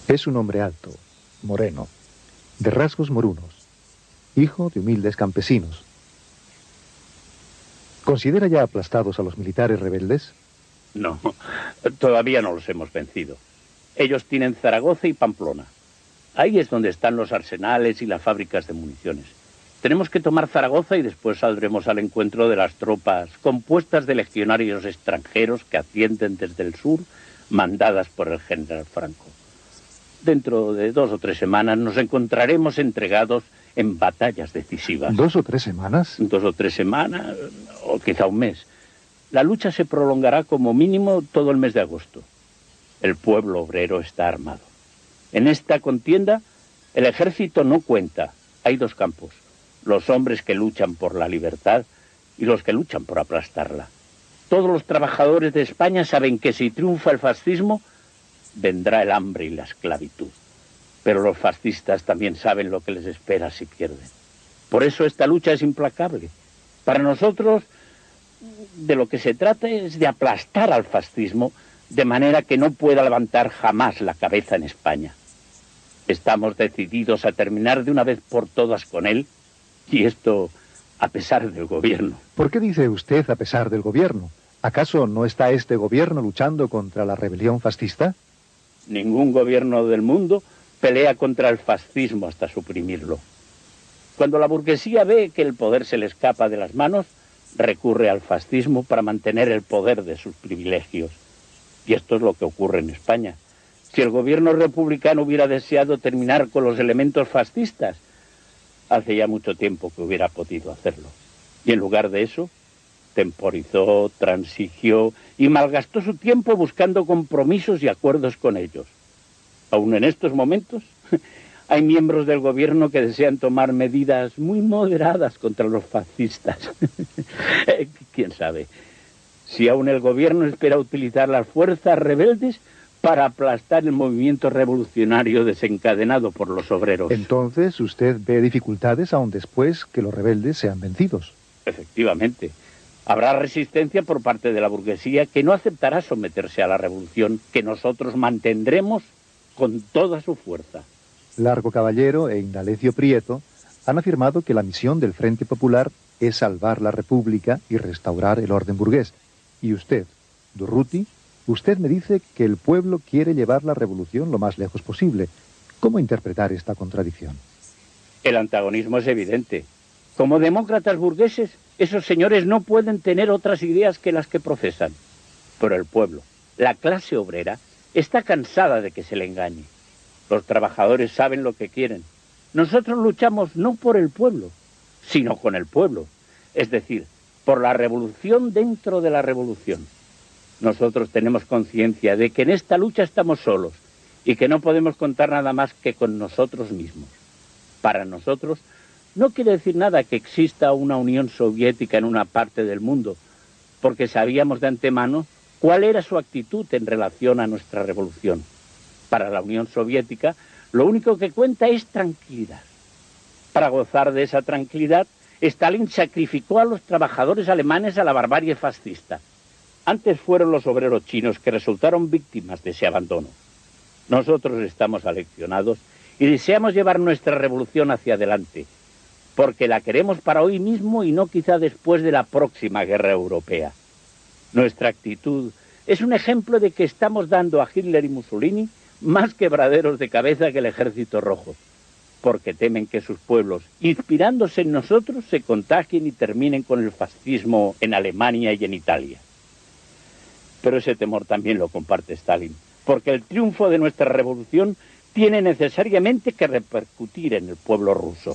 Es un hombre alto, moreno, de rasgos morunos, hijo de humildes campesinos. ¿Considera ya aplastados a los militares rebeldes? No, todavía no los hemos vencido. Ellos tienen Zaragoza y Pamplona. Ahí es donde están los arsenales y las fábricas de municiones. Tenemos que tomar Zaragoza y después saldremos al encuentro de las tropas compuestas de legionarios extranjeros que ascienden desde el sur, mandadas por el general Franco. Dentro de 2 o 3 semanas nos encontraremos entregados en batallas decisivas. ¿2 o 3 semanas? 2 o 3 semanas, o quizá un mes. La lucha se prolongará como mínimo todo el mes de agosto. El pueblo obrero está armado. En esta contienda, el ejército no cuenta. Hay 2 campos: los hombres que luchan por la libertad y los que luchan por aplastarla. Todos los trabajadores de España saben que si triunfa el fascismo, vendrá el hambre y la esclavitud. Pero los fascistas también saben lo que les espera si pierden. Por eso esta lucha es implacable. Para nosotros, de lo que se trata es de aplastar al fascismo de manera que no pueda levantar jamás la cabeza en España. Estamos decididos a terminar de una vez por todas con él, y esto a pesar del gobierno. ¿Por qué dice usted a pesar del gobierno? ¿Acaso no está este gobierno luchando contra la rebelión fascista? Ningún gobierno del mundo pelea contra el fascismo hasta suprimirlo. Cuando la burguesía ve que el poder se le escapa de las manos, recurre al fascismo para mantener el poder de sus privilegios. Y esto es lo que ocurre en España. Si el gobierno republicano hubiera deseado terminar con los elementos fascistas, hace ya mucho tiempo que hubiera podido hacerlo. Y en lugar de eso, temporizó, transigió y malgastó su tiempo buscando compromisos y acuerdos con ellos. Aún en estos momentos, hay miembros del gobierno que desean tomar medidas muy moderadas contra los fascistas. ¿Quién sabe? Si aún el gobierno espera utilizar las fuerzas rebeldes para aplastar el movimiento revolucionario desencadenado por los obreros. Entonces, usted ve dificultades aún después que los rebeldes sean vencidos. Efectivamente. Habrá resistencia por parte de la burguesía que no aceptará someterse a la revolución, que nosotros mantendremos con toda su fuerza. Largo Caballero e Indalecio Prieto han afirmado que la misión del Frente Popular es salvar la República y restaurar el orden burgués. Y usted, Durruti, usted me dice que el pueblo quiere llevar la revolución lo más lejos posible. ¿Cómo interpretar esta contradicción? El antagonismo es evidente. Como demócratas burgueses, esos señores no pueden tener otras ideas que las que profesan. Pero el pueblo, la clase obrera, está cansada de que se le engañe. Los trabajadores saben lo que quieren. Nosotros luchamos no por el pueblo, sino con el pueblo. Es decir, por la revolución dentro de la revolución. Nosotros tenemos conciencia de que en esta lucha estamos solos y que no podemos contar nada más que con nosotros mismos. Para nosotros, no quiere decir nada que exista una Unión Soviética en una parte del mundo, porque sabíamos de antemano cuál era su actitud en relación a nuestra revolución. Para la Unión Soviética, lo único que cuenta es tranquilidad. Para gozar de esa tranquilidad, Stalin sacrificó a los trabajadores alemanes a la barbarie fascista. Antes fueron los obreros chinos que resultaron víctimas de ese abandono. Nosotros estamos aleccionados y deseamos llevar nuestra revolución hacia adelante, porque la queremos para hoy mismo y no quizá después de la próxima guerra europea. Nuestra actitud es un ejemplo de que estamos dando a Hitler y Mussolini más quebraderos de cabeza que el Ejército Rojo, porque temen que sus pueblos, inspirándose en nosotros, se contagien y terminen con el fascismo en Alemania y en Italia. Pero ese temor también lo comparte Stalin, porque el triunfo de nuestra revolución tiene necesariamente que repercutir en el pueblo ruso.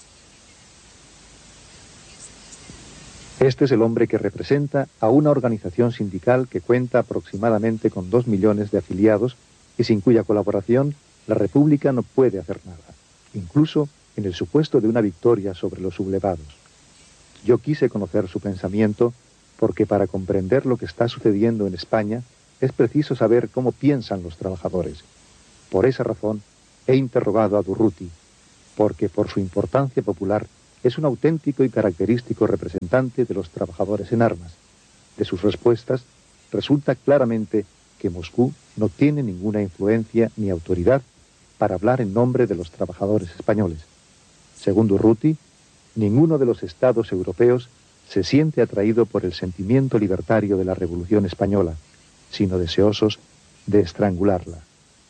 Este es el hombre que representa a una organización sindical que cuenta aproximadamente con 2 millones de afiliados y sin cuya colaboración la República no puede hacer nada, incluso en el supuesto de una victoria sobre los sublevados. Yo quise conocer su pensamiento porque para comprender lo que está sucediendo en España es preciso saber cómo piensan los trabajadores. Por esa razón he interrogado a Durruti, porque por su importancia popular es un auténtico y característico representante de los trabajadores en armas. De sus respuestas resulta claramente que Moscú no tiene ninguna influencia ni autoridad para hablar en nombre de los trabajadores españoles. Según Durruti, ninguno de los estados europeos se siente atraído por el sentimiento libertario de la Revolución Española, sino deseosos de estrangularla.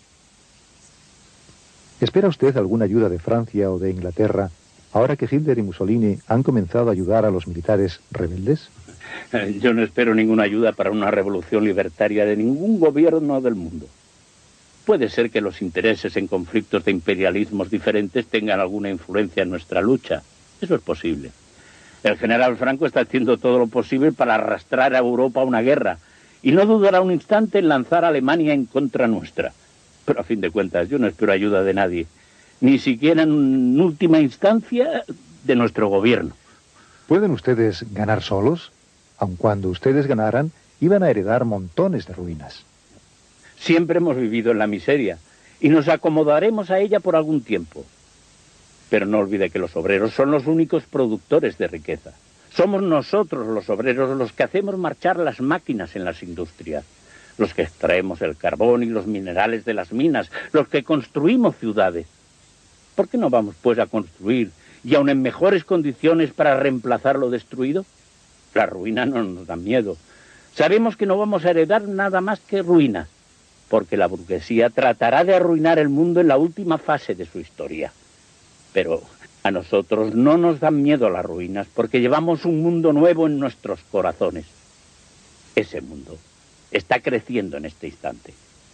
¿Espera usted alguna ayuda de Francia o de Inglaterra ahora que Hitler y Mussolini han comenzado a ayudar a los militares rebeldes? Yo no espero ninguna ayuda para una revolución libertaria de ningún gobierno del mundo. Puede ser que los intereses en conflictos de imperialismos diferentes tengan alguna influencia en nuestra lucha. Eso es posible. El general Franco está haciendo todo lo posible para arrastrar a Europa a una guerra y no dudará un instante en lanzar a Alemania en contra nuestra. Pero a fin de cuentas yo no espero ayuda de nadie, ni siquiera en última instancia de nuestro gobierno. ¿Pueden ustedes ganar solos? Aun cuando ustedes ganaran, iban a heredar montones de ruinas. Siempre hemos vivido en la miseria y nos acomodaremos a ella por algún tiempo. Pero no olvide que los obreros son los únicos productores de riqueza. Somos nosotros los obreros los que hacemos marchar las máquinas en las industrias, los que extraemos el carbón y los minerales de las minas, los que construimos ciudades. ¿Por qué no vamos pues a construir y aun en mejores condiciones para reemplazar lo destruido? La ruina no nos da miedo. Sabemos que no vamos a heredar nada más que ruinas, porque la burguesía tratará de arruinar el mundo en la última fase de su historia. Pero a nosotros no nos dan miedo las ruinas, porque llevamos un mundo nuevo en nuestros corazones. Ese mundo está creciendo en este instante.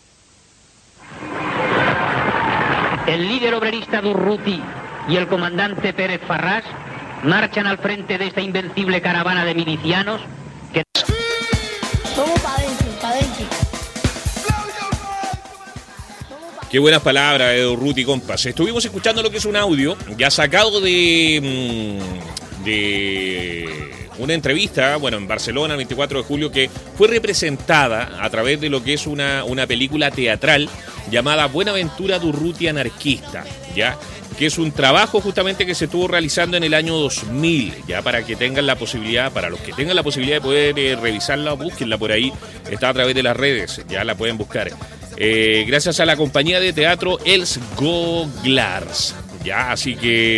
El líder obrerista Durruti y el comandante Pérez Farrás marchan al frente de esta invencible caravana de milicianos que... Vamos para adentro, para adentro. Qué buenas palabras de Durruti, compas. Estuvimos escuchando lo que es un audio ya sacado de una entrevista, bueno, en Barcelona, el 24 de julio, que fue representada a través de lo que es una película teatral llamada Buenaventura Durruti Anarquista, ¿ya? Que es un trabajo justamente que se estuvo realizando en el año 2000, ya para que tengan la posibilidad, para los que tengan la posibilidad de poder revisarla, búsquenla por ahí, está a través de las redes, ya la pueden buscar. Gracias a la compañía de teatro Els Goglars, ya, así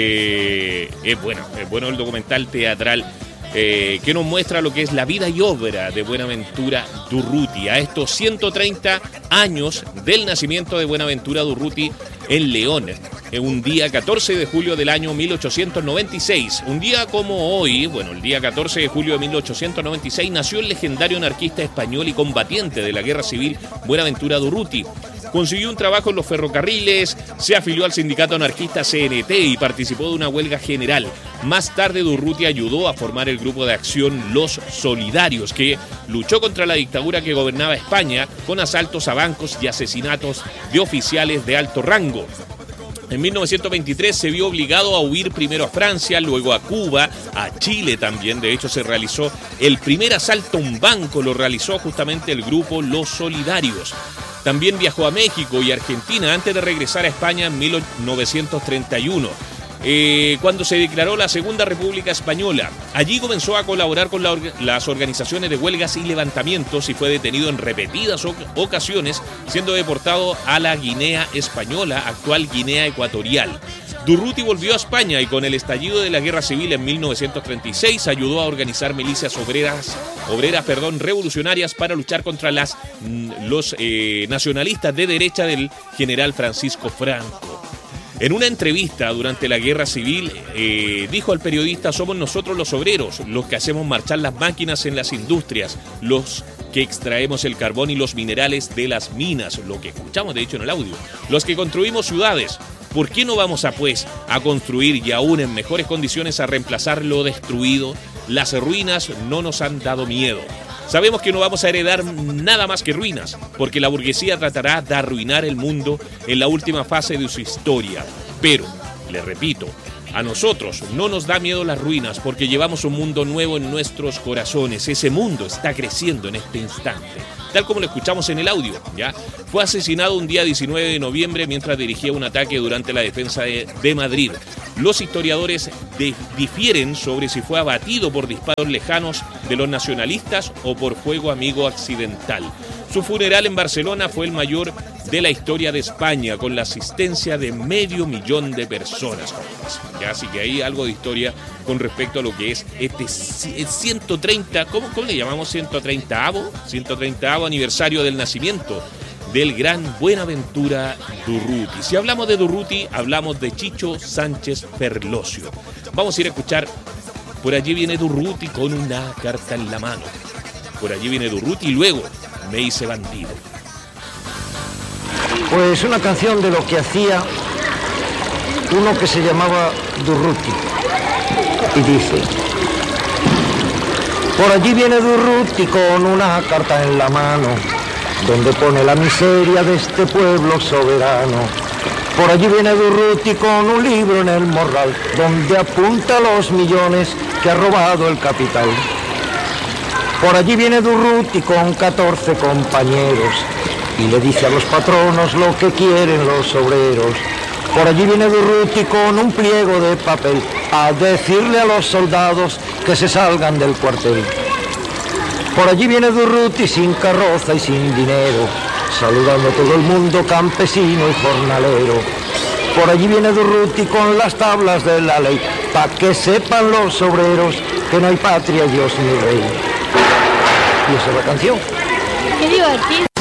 que es bueno el documental teatral que nos muestra lo que es la vida y obra de Buenaventura Durruti, a estos 130 años del nacimiento de Buenaventura Durruti en León, en un día 14 de julio del año 1896. Un día como hoy, bueno, el día 14 de julio de 1896, nació el legendario anarquista español y combatiente de la Guerra Civil Buenaventura Durruti. Consiguió un trabajo en los ferrocarriles, se afilió al sindicato anarquista CNT y participó de una huelga general. Más tarde Durruti ayudó a formar el grupo de acción Los Solidarios, que luchó contra la dictadura que gobernaba España con asaltos a bancos y asesinatos de oficiales de alto rango. En 1923 se vio obligado a huir primero a Francia, luego a Cuba, a Chile también. De hecho, se realizó el primer asalto a un banco, lo realizó justamente el grupo Los Solidarios. También viajó a México y Argentina antes de regresar a España en 1931. Cuando se declaró la Segunda República Española. Allí comenzó a colaborar con las organizaciones de huelgas y levantamientos y fue detenido en repetidas ocasiones, siendo deportado a la Guinea Española, actual Guinea Ecuatorial. Durruti volvió a España y con el estallido de la Guerra Civil en 1936 ayudó a organizar milicias obreras revolucionarias para luchar contra los nacionalistas de derecha del general Francisco Franco. En una entrevista durante la Guerra Civil, dijo al periodista: somos nosotros los obreros, los que hacemos marchar las máquinas en las industrias, los que extraemos el carbón y los minerales de las minas, lo que escuchamos de hecho en el audio, los que construimos ciudades. ¿Por qué no vamos a construir y aún en mejores condiciones a reemplazar lo destruido? Las ruinas no nos han dado miedo. Sabemos que no vamos a heredar nada más que ruinas, porque la burguesía tratará de arruinar el mundo en la última fase de su historia. Pero, le repito, a nosotros no nos da miedo las ruinas, porque llevamos un mundo nuevo en nuestros corazones. Ese mundo está creciendo en este instante. Tal como lo escuchamos en el audio, ¿ya? Fue asesinado un día 19 de noviembre mientras dirigía un ataque durante la defensa de Madrid. Los historiadores difieren sobre si fue abatido por disparos lejanos de los nacionalistas o por fuego amigo accidental. Su funeral en Barcelona fue el mayor de la historia de España, con la asistencia de 500.000 de personas. Ya, así que hay algo de historia con respecto a lo que es este 130, ¿cómo le llamamos? 130avo aniversario del nacimiento del gran Buenaventura Durruti. Si hablamos de Durruti, hablamos de Chicho Sánchez Ferlosio. Vamos a ir a escuchar Por allí viene Durruti con una carta en la mano. Por allí viene Durruti y luego Me hice bandido. Pues una canción de lo que hacía uno que se llamaba Durruti. Y dice: por allí viene Durruti con una carta en la mano, donde pone la miseria de este pueblo soberano. Por allí viene Durruti con un libro en el morral, donde apunta los millones que ha robado el capital. Por allí viene Durruti con 14 compañeros y le dice a los patronos lo que quieren los obreros. Por allí viene Durruti con un pliego de papel a decirle a los soldados que se salgan del cuartel. Por allí viene Durruti sin carroza y sin dinero, saludando a todo el mundo campesino y jornalero. Por allí viene Durruti con las tablas de la ley, pa' que sepan los obreros que no hay patria, Dios ni rey. Y esa es la canción. Qué divertido.